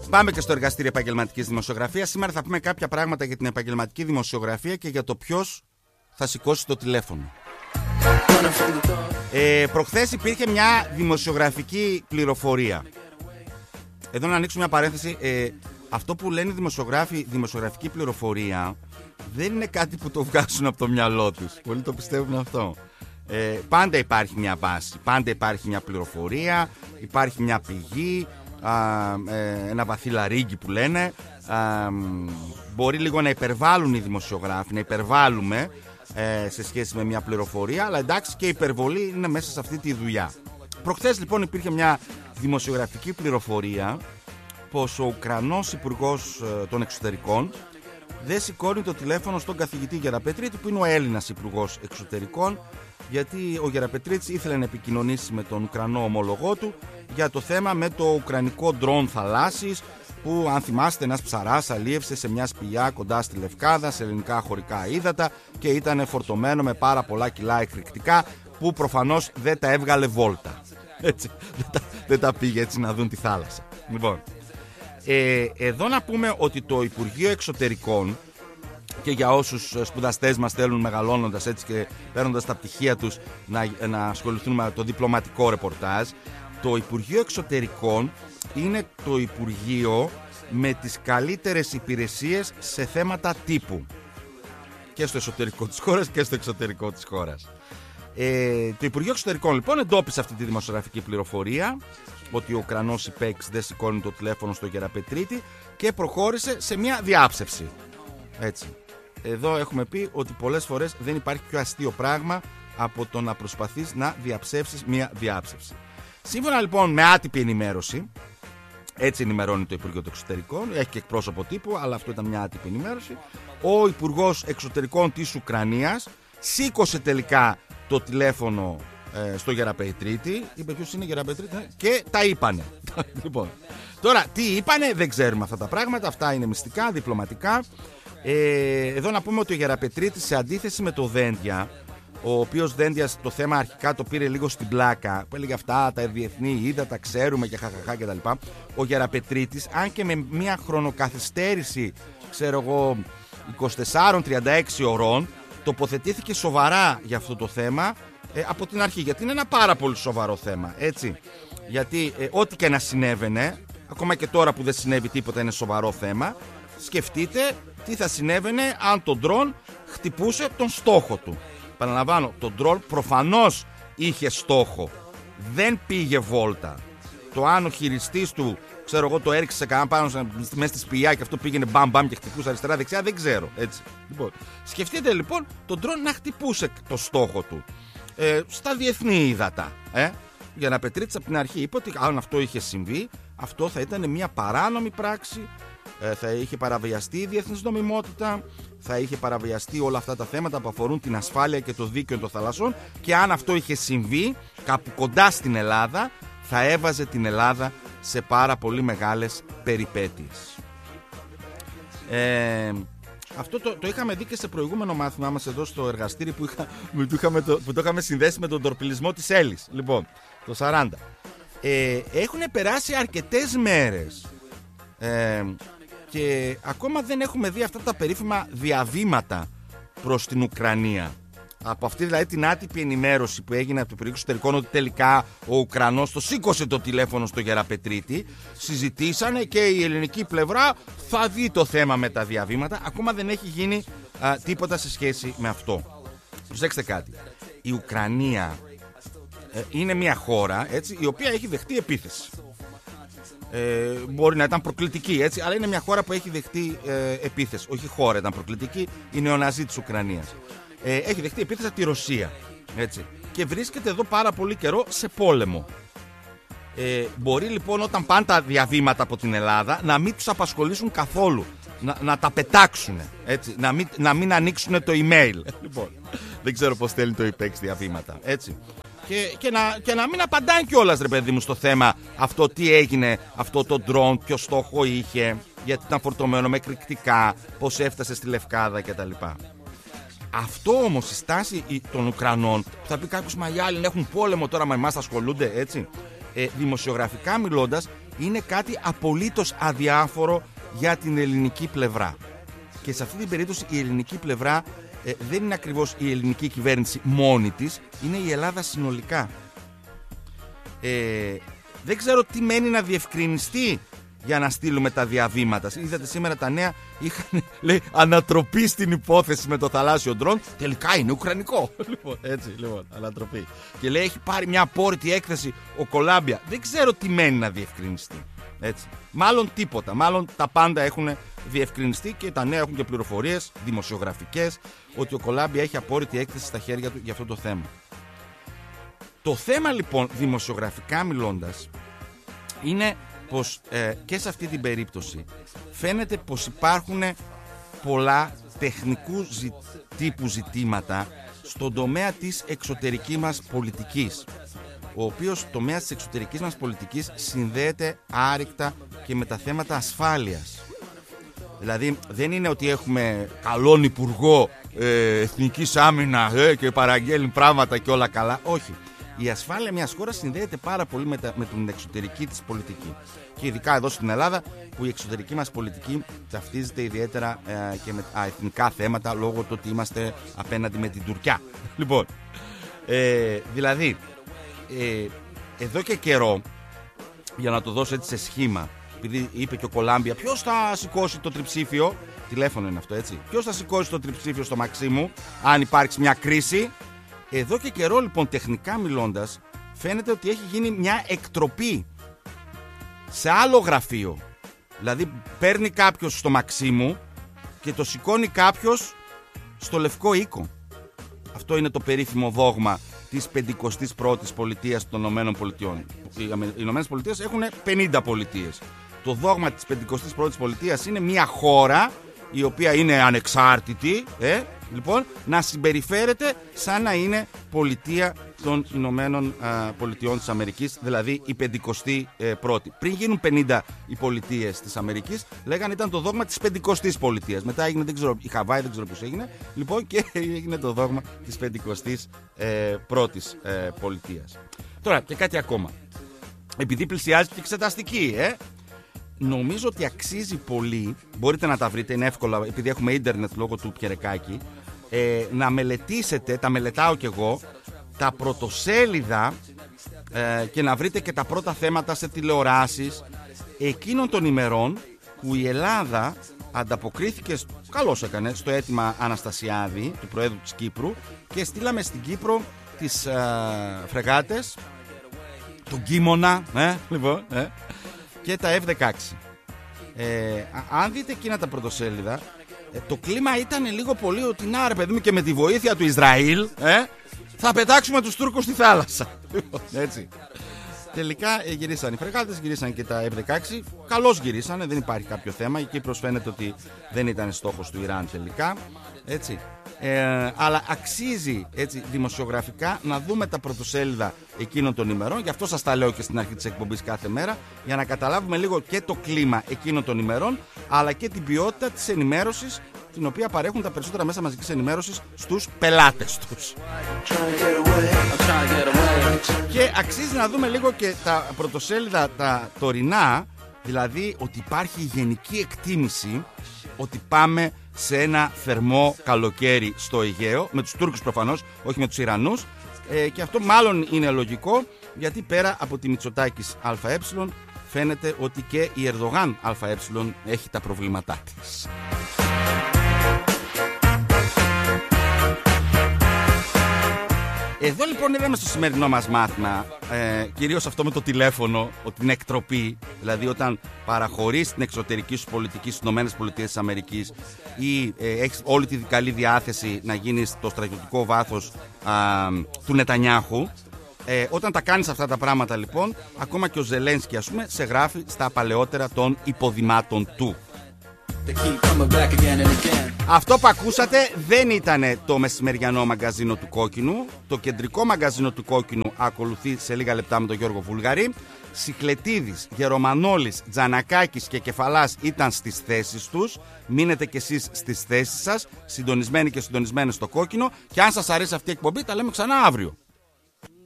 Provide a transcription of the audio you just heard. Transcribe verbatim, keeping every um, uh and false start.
Πάμε και στο εργαστήριο επαγγελματικής δημοσιογραφίας. Σήμερα θα πούμε κάποια πράγματα για την επαγγελματική δημοσιογραφία και για το ποιος θα σηκώσει το τηλέφωνο. Ε, προχθές υπήρχε μια δημοσιογραφική πληροφορία. Εδώ να ανοίξω μια παρένθεση. Ε, αυτό που λένε οι δημοσιογράφοι, δημοσιογραφική πληροφορία, δεν είναι κάτι που το βγάζουν από το μυαλό τους. Πολλοί το πιστεύουν αυτό. Ε, πάντα υπάρχει μια βάση, πάντα υπάρχει μια πληροφορία, υπάρχει μια πηγή, α, ε, ένα βαθύ λαρύγγι που λένε. Α, μπορεί λίγο να υπερβάλλουν οι δημοσιογράφοι, να υπερβάλλουμε ε, σε σχέση με μια πληροφορία, αλλά εντάξει, και η υπερβολή είναι μέσα σε αυτή τη δουλειά. Προχθές λοιπόν υπήρχε μια δημοσιογραφική πληροφορία πως ο Ουκρανός Υπουργός ε, των Εξωτερικών δεν σηκώνει το τηλέφωνο στον καθηγητή Γεραπετρίτη, που είναι ο Έλληνας Υπουργός Εξωτερικών, γιατί ο Γεραπετρίτης ήθελε να επικοινωνήσει με τον Ουκρανό ομολογό του για το θέμα με το ουκρανικό ντρόν θαλάσσης, που αν θυμάστε ένας ψαράς αλίευσε σε μια σπηλιά κοντά στη Λευκάδα, σε ελληνικά χωρικά ύδατα, και ήταν φορτωμένο με πάρα πολλά κιλά εκρηκτικά που προφανώς δεν τα έβγαλε βόλτα. Έτσι, δεν, τα, δεν τα πήγε έτσι να δουν τη θάλασσα. Λοιπόν, ε, εδώ να πούμε ότι το Υπουργείο Εξωτερικών, και για όσους σπουδαστές μας θέλουν μεγαλώνοντας έτσι και παίρνοντας τα πτυχία τους να, να ασχοληθούν με το διπλωματικό ρεπορτάζ, το Υπουργείο Εξωτερικών είναι το Υπουργείο με τις καλύτερες υπηρεσίες σε θέματα τύπου, και στο εσωτερικό της χώρας και στο εξωτερικό της χώρας. Ε, το Υπουργείο Εξωτερικών λοιπόν εντόπισε αυτή τη δημοσιογραφική πληροφορία ότι ο Ουκρανός υπέξ δεν σηκώνει το τηλέφωνο στο Γεραπετρίτη και προχώρησε σε μια διάψευση. Έτσι. Εδώ έχουμε πει ότι πολλές φορές δεν υπάρχει πιο αστείο πράγμα από το να προσπαθείς να διαψεύσεις μια διάψευση. Σύμφωνα λοιπόν με άτυπη ενημέρωση, έτσι ενημερώνει το Υπουργείο των Εξωτερικών, έχει και εκπρόσωπο τύπου, αλλά αυτό ήταν μια άτυπη ενημέρωση, ο Υπουργός Εξωτερικών της Ουκρανίας σήκωσε τελικά το τηλέφωνο ε, στο Γεραπετρίτη, είπε ποιος είναι Γεραπετρίτη, ε, και τα είπανε. Λοιπόν, τώρα τι είπανε δεν ξέρουμε αυτά τα πράγματα, αυτά είναι μυστικά, διπλωματικά. Ε, εδώ να πούμε ότι ο Γεραπετρίτης, σε αντίθεση με το Δένδια, ο οποίος Δένδιας το θέμα αρχικά το πήρε λίγο στην πλάκα, που έλεγε αυτά τα διεθνή είδα, τα ξέρουμε και χαχαχά και τα λοιπά, ο Γεραπετρίτης, αν και με μια χρονοκαθυστέρηση, ξέρω εγώ, είκοσι τέσσερα τριάντα έξι ωρών, τοποθετήθηκε σοβαρά για αυτό το θέμα ε, από την αρχή, γιατί είναι ένα πάρα πολύ σοβαρό θέμα, έτσι. Γιατί ε, ό,τι και να συνέβαινε, ακόμα και τώρα που δεν συνέβη τίποτα είναι σοβαρό θέμα, σκεφτείτε τι θα συνέβαινε αν το ντρόν χτυπούσε τον στόχο του. Παραλαμβάνω, το ντρόν προφανώς είχε στόχο, δεν πήγε βόλτα. Το αν ο χειριστής του, ξέρω εγώ, το έριξε σε κανένα πάνω μέσα στη σπηλιά και αυτό πήγαινε μπαμ μπαμ και χτυπούσε αριστερά δεξιά, δεν ξέρω, έτσι. Λοιπόν, σκεφτείτε λοιπόν τον ντρόν να χτυπούσε το στόχο του ε, στα διεθνή ύδατα. Ε. Για να πετρίτησε από την αρχή είπε ότι αν αυτό είχε συμβεί, αυτό θα ήταν μια παράνομη πράξη, ε, θα είχε παραβιαστεί η διεθνής νομιμότητα, θα είχε παραβιαστεί όλα αυτά τα θέματα που αφορούν την ασφάλεια και το δίκαιο των θαλασσών, και αν αυτό είχε συμβεί κάπου κοντά στην Ελλάδα, θα έβαζε την Ελλάδα σε πάρα πολύ μεγάλες περιπέτειες. Ε, αυτό το, το είχαμε δει και σε προηγούμενο μάθημά μας εδώ στο εργαστήρι που, είχα, που, το, είχαμε το, που το είχαμε συνδέσει με τον τορπιλισμό της Έλλης. Λοιπόν, το σαράντα. Ε, έχουν περάσει αρκετές μέρες ε, και ακόμα δεν έχουμε δει αυτά τα περίφημα διαβήματα προς την Ουκρανία. Από αυτή δηλαδή την άτυπη ενημέρωση που έγινε από το Υπουργείο Εξωτερικών ότι τελικά ο Ουκρανός το σήκωσε το τηλέφωνο στο Γεραπετρίτη, συζητήσανε και η ελληνική πλευρά θα δει το θέμα με τα διαβήματα. Ακόμα δεν έχει γίνει α, τίποτα σε σχέση με αυτό. Προσέξτε κάτι. Η Ουκρανία ε, είναι μια χώρα, έτσι, η οποία έχει δεχτεί επίθεση. Ε, μπορεί να ήταν προκλητική, έτσι, αλλά είναι μια χώρα που έχει δεχτεί ε, επίθεση. Όχι χώρα ήταν προκλητική, η νεοναζί της Ουκρανίας. Ε, έχει δεχτεί επίθεση από τη Ρωσία, έτσι, και βρίσκεται εδώ πάρα πολύ καιρό σε πόλεμο. Ε, μπορεί λοιπόν όταν πάνε τα διαβήματα από την Ελλάδα να μην τους απασχολήσουν καθόλου, να, να τα πετάξουν, έτσι, να μην, να μην ανοίξουν το email. Λοιπόν, δεν ξέρω πώς στέλνει το υπέξ διαβήματα, έτσι. Και, και, να, και να μην απαντάνε κιόλας, ρε παιδί μου, στο θέμα αυτό τι έγινε, αυτό το ντρόν, ποιο στόχο είχε, γιατί ήταν φορτωμένο με εκρηκτικά, πώς έφτασε στη Λευκάδα κτλ. Αυτό όμως η στάση των Ουκρανών, που θα πει κάποιος, μα οι άλλοι έχουν πόλεμο τώρα, μα εμάς ασχολούνται, έτσι. Ε, δημοσιογραφικά μιλώντας, είναι κάτι απολύτως αδιάφορο για την ελληνική πλευρά. Και σε αυτή την περίπτωση η ελληνική πλευρά ε, δεν είναι ακριβώς η ελληνική κυβέρνηση μόνη της, είναι η Ελλάδα συνολικά. Ε, δεν ξέρω τι μένει να διευκρινιστεί για να στείλουμε τα διαβήματα. Είδατε σήμερα τα νέα, είχαν, λέει, ανατροπή στην υπόθεση με το θαλάσσιο ντρόν. Τελικά είναι ουκρανικό. Λοιπόν, έτσι, λοιπόν, ανατροπή. Και λέει, έχει πάρει μια απόρριτη έκθεση ο Κολάμπια. Δεν ξέρω τι μένει να διευκρινιστεί. Έτσι. Μάλλον τίποτα. Μάλλον τα πάντα έχουν διευκρινιστεί και τα νέα έχουν και πληροφορίες δημοσιογραφικές ότι ο Κολάμπια έχει απόρριτη έκθεση στα χέρια του για αυτό το θέμα. Το θέμα λοιπόν, δημοσιογραφικά μιλώντας, είναι πως ε, και σε αυτή την περίπτωση φαίνεται πως υπάρχουν πολλά τεχνικού ζη, τύπου ζητήματα στον τομέα της εξωτερικής μας πολιτικής, ο οποίος τομέας της εξωτερικής μας πολιτικής συνδέεται άρρηκτα και με τα θέματα ασφάλειας. Δηλαδή δεν είναι ότι έχουμε καλόν υπουργό ε, εθνικής άμυνας ε, και παραγγέλνει πράγματα και όλα καλά. Όχι. Η ασφάλεια μιας χώρας συνδέεται πάρα πολύ με, τα, με την εξωτερική της πολιτική. Και ειδικά εδώ στην Ελλάδα, που η εξωτερική μας πολιτική ταυτίζεται ιδιαίτερα ε, και με α, εθνικά θέματα, λόγω του ότι είμαστε απέναντι με την Τουρκιά. Λοιπόν, ε, δηλαδή, ε, εδώ και καιρό, για να το δώσω έτσι σε σχήμα, επειδή είπε και ο Κολάμπια, ποιος θα σηκώσει το τριψήφιο, τηλέφωνο είναι αυτό, έτσι, ποιος θα σηκώσει το τριψήφιο στο Μαξίμου, αν υπάρξει μια κρίση. Εδώ και καιρό λοιπόν, τεχνικά μιλώντας, φαίνεται ότι έχει γίνει μια εκτροπή σε άλλο γραφείο. Δηλαδή παίρνει κάποιος στο Μαξίμου και το σηκώνει κάποιος στο Λευκό Οίκο. Αυτό είναι το περίφημο δόγμα της πενηκοστής πρώτης πολιτείας των Ηνωμένων Πολιτειών. Οι Ηνωμένες Πολιτείες έχουν πενήντα πολιτείες. Το δόγμα της πενηκοστής πρώτης πολιτείας είναι μια χώρα η οποία είναι ανεξάρτητη, ε, λοιπόν, να συμπεριφέρεται σαν να είναι πολιτεία των Ηνωμένων α, Πολιτειών της Αμερικής, δηλαδή η πενηκοστή ε, πρώτη. Πριν γίνουν πενήντα οι πολιτείες της Αμερικής, λέγανε ήταν το δόγμα της πενηκοστής πολιτείας. Μετά έγινε, δεν ξέρω, η Χαβάη δεν ξέρω ποιος έγινε, λοιπόν, και έγινε το δόγμα της πενηκοστής ε, πρώτης ε, πολιτείας. Τώρα, και κάτι ακόμα. Επειδή πλησιάζει και εξεταστική, ε, νομίζω ότι αξίζει πολύ, μπορείτε να τα βρείτε, είναι εύκολα, επειδή έχουμε ίντερνετ λόγω του Πιερεκάκη, ε, να μελετήσετε, τα μελετάω κι εγώ, τα πρωτοσέλιδα ε, και να βρείτε και τα πρώτα θέματα σε τηλεοράσεις εκείνων των ημερών που η Ελλάδα ανταποκρίθηκε, καλώς έκανε, στο αίτημα Αναστασιάδη, του Προέδρου της Κύπρου, και στείλαμε στην Κύπρο τις ε, φρεγάτες, τον Κίμωνα, ε, λοιπόν, ε, και τα εφ δεκαέξι. Ε, αν δείτε εκείνα τα πρωτοσέλιδα, ε, το κλίμα ήταν λίγο πολύ ότι να ρε παιδί μου, και με τη βοήθεια του Ισραήλ ε, θα πετάξουμε τους Τούρκους στη θάλασσα. Έτσι. Τελικά ε, γυρίσαν οι φρεγάτες, γυρίσαν και τα εφ δεκαέξι. Καλώς γυρίσανε, δεν υπάρχει κάποιο θέμα. Η Κύπρος φαίνεται ότι δεν ήταν στόχος του Ιράν τελικά. Έτσι. Ε, αλλά αξίζει, έτσι, δημοσιογραφικά να δούμε τα πρωτοσέλιδα εκείνων των ημερών. Γι' αυτό σας τα λέω και στην αρχή της εκπομπής κάθε μέρα, για να καταλάβουμε λίγο και το κλίμα εκείνων των ημερών, αλλά και την ποιότητα της ενημέρωσης την οποία παρέχουν τα περισσότερα μέσα μαζικής ενημέρωσης στους πελάτες τους. Και αξίζει να δούμε λίγο και τα πρωτοσέλιδα τα τωρινά, δηλαδή ότι υπάρχει γενική εκτίμηση ότι πάμε σε ένα θερμό καλοκαίρι στο Αιγαίο, με τους Τούρκους προφανώς, όχι με τους Ιρανούς, ε, και αυτό μάλλον είναι λογικό, γιατί πέρα από τη Μητσοτάκης ΑΕ φαίνεται ότι και η Ερδογάν ΑΕ έχει τα προβλήματά της. Εδώ λοιπόν είδαμε στο σημερινό μας μάθημα, ε, κυρίως αυτό με το τηλέφωνο, ότι είναι εκτροπή, δηλαδή όταν παραχωρείς την εξωτερική σου πολιτική στις ΗΠΑ ή ε, έχεις όλη τη καλή διάθεση να γίνεις το στρατιωτικό βάθος α, του Νετανιάχου, ε, όταν τα κάνεις αυτά τα πράγματα λοιπόν, ακόμα και ο Ζελένσκι, ας πούμε, σε γράφει στα παλαιότερα των υποδημάτων του. Αυτό που ακούσατε δεν ήταν το μεσημεριανό μαγκαζίνο του Κόκκινου. Το κεντρικό μαγκαζίνο του Κόκκινου ακολουθεί σε λίγα λεπτά με τον Γιώργο Βούλγαρη. Σιχλετίδης, Γερομανόλης, Τζανακάκης και Κεφαλάς ήταν στις θέσεις τους. Μείνετε κι εσείς στις θέσεις σας, συντονισμένοι και συντονισμένοι στο Κόκκινο. Και αν σας αρέσει αυτή η εκπομπή, τα λέμε ξανά αύριο.